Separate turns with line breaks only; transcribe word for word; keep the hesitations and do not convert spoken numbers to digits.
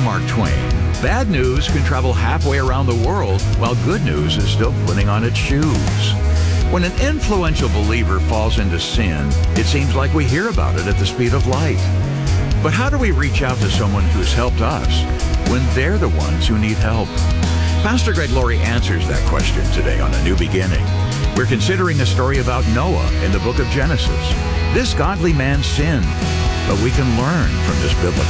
Mark Twain, bad news can travel halfway around the world while good news is still putting on its shoes. When an influential believer falls into sin, it seems like we hear about it at the speed of light. But how do we reach out to someone who's helped us when they're the ones who need help? Pastor Greg Laurie answers that question today on A New Beginning. We're considering a story about Noah in the book of Genesis. This godly man sinned, but we can learn from this biblical